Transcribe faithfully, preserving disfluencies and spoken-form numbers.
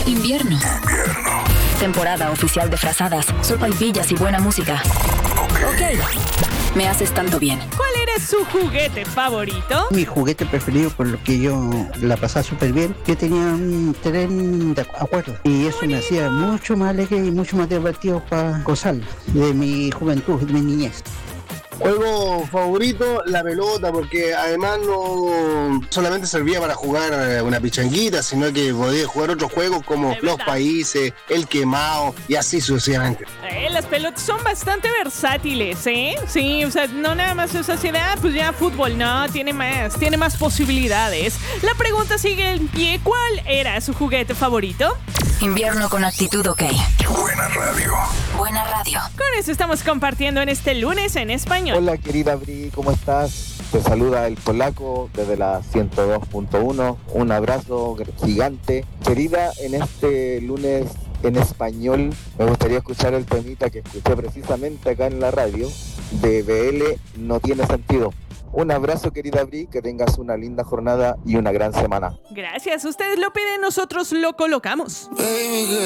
Invierno. Invierno. Temporada oficial de frazadas, sopaipillas y buena música. Ok. Me haces tanto bien. ¿Cuál era su juguete favorito? Mi juguete preferido, por lo que yo la pasaba súper bien, yo tenía un tren de acuerdo y eso me hacía mucho más alegre y mucho más divertido para gozar de mi juventud, de mi niñez. Juego favorito, la pelota, porque además no solamente servía para jugar una pichanguita, sino que podía jugar otros juegos como los países, el quemado y así sucesivamente. Eh, las pelotas son bastante versátiles, ¿eh? Sí, o sea, no nada más es así de, ah, pues ya fútbol, no, tiene más, tiene más posibilidades. La pregunta sigue en pie, ¿cuál era su juguete favorito? Invierno con actitud ok. Buena radio. Buena radio. Con eso estamos compartiendo en este lunes en español. Hola querida Bri, ¿cómo estás? Te saluda el polaco desde la ciento dos punto uno. Un abrazo gigante. Querida, en este lunes en español me gustaría escuchar el temita que escuché precisamente acá en la radio de B L No Tiene Sentido. Un abrazo querida Bri, que tengas una linda jornada y una gran semana. Gracias, ustedes lo piden, nosotros lo colocamos. Baby,